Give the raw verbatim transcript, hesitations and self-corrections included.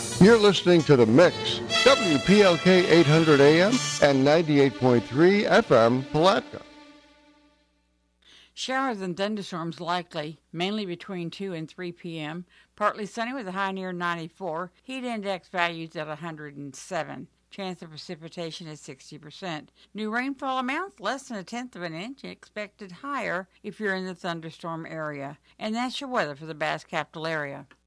You're listening to The Mix, W P L K eight hundred A M and ninety-eight point three F M, Palatka. Showers and thunderstorms likely, mainly between two and three p.m. Partly sunny with a high near ninety-four. Heat index values at one hundred seven. Chance of precipitation is sixty percent. New rainfall amounts less than a tenth of an inch, expected higher if you're in the thunderstorm area. And that's your weather for the Bass Capital area.